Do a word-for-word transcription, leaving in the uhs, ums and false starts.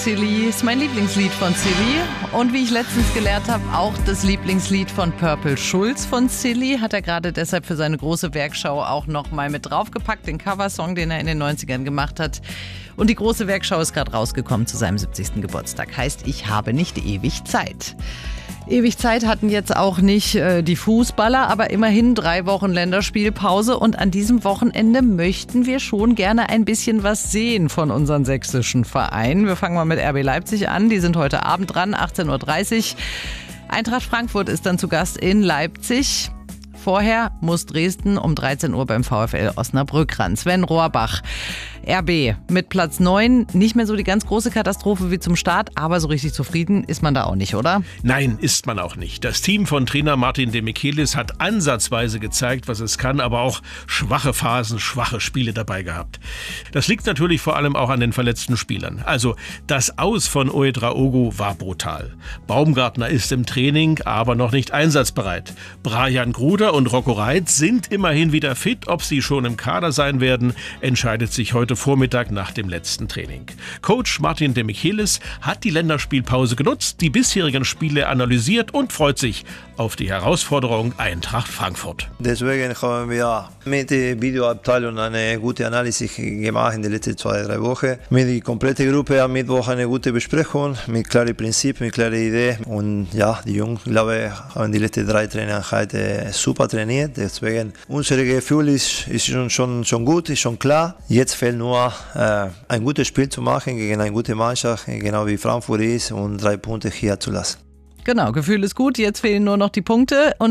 Silly ist mein Lieblingslied von Silly und wie ich letztens gelernt habe, auch das Lieblingslied von Purple Schulz von Silly hat er gerade deshalb für seine große Werkschau auch nochmal mit draufgepackt, den Coversong, den er in den neunzigern gemacht hat. Und die große Werkschau ist gerade rausgekommen zu seinem siebzigsten Geburtstag. Heißt, ich habe nicht ewig Zeit. Ewig Zeit hatten jetzt auch nicht äh, die Fußballer, aber immerhin drei Wochen Länderspielpause und an diesem Wochenende möchten wir schon gerne ein bisschen was sehen von unseren sächsischen Vereinen. Wir fangen mal mit R B Leipzig an, die sind heute Abend dran, achtzehn Uhr dreißig. Eintracht Frankfurt ist dann zu Gast in Leipzig. Vorher muss Dresden um dreizehn Uhr beim VfL Osnabrück ran. Sven Rohrbach, R B mit Platz neun, nicht mehr so die ganz große Katastrophe wie zum Start, aber so richtig zufrieden ist man da auch nicht, oder? Nein, ist man auch nicht. Das Team von Trainer Martin de Michelis hat ansatzweise gezeigt, was es kann, aber auch schwache Phasen, schwache Spiele dabei gehabt. Das liegt natürlich vor allem auch an den verletzten Spielern. Also das Aus von Ouedraogo war brutal. Baumgartner ist im Training, aber noch nicht einsatzbereit. Brian Gruder und Rocco Reitz sind immerhin wieder fit. Ob sie schon im Kader sein werden, entscheidet sich heute Vormittag nach dem letzten Training. Coach Martin de Michelis hat die Länderspielpause genutzt, die bisherigen Spiele analysiert und freut sich auf die Herausforderung Eintracht Frankfurt. Deswegen haben wir mit der Videoabteilung eine gute Analyse gemacht in den letzten zwei, drei Wochen. Mit der kompletten Gruppe am Mittwoch eine gute Besprechung, mit klaren Prinzipien, mit klaren Ideen. Und ja, die Jungs, glaube ich, haben die letzten drei Trainingseinheiten super trainiert. Deswegen, unser Gefühl ist, ist schon, schon, schon gut, ist schon klar. Jetzt fehlt nur äh, ein gutes Spiel zu machen gegen eine gute Mannschaft, genau wie Frankfurt ist, und drei Punkte hier zu lassen. Genau, Gefühl ist gut, jetzt fehlen nur noch die Punkte. Und